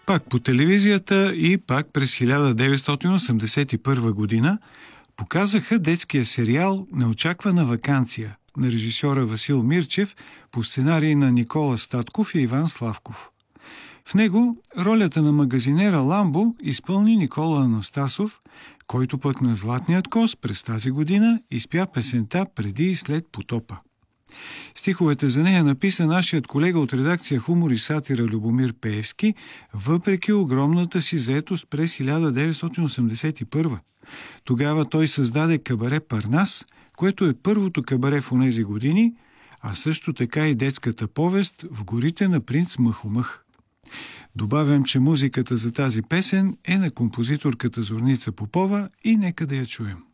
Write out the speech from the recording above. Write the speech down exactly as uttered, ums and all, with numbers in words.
Пак по телевизията и пак през хиляда деветстотин осемдесет и първа година показаха детския сериал «Неочаквана ваканция» на режисьора Васил Мирчев по сценарий на Никола Статков и Иван Славков. В него ролята на магазинера Ламбо изпълни Никола Анастасов, който пък на Златният коз през тази година изпя песента «Преди и след потопа». Стиховете за нея написа нашият колега от редакция «Хумор и сатира» Любомир Пеевски, въпреки огромната си заетост през хиляда деветстотин осемдесет и първа. Тогава той създаде кабаре Парнас, което е първото кабаре в онези години, а също така и детската повест «В горите на принц Махомъх». Добавям, че музиката за тази песен е на композиторката Зорница Попова и нека да я чуем.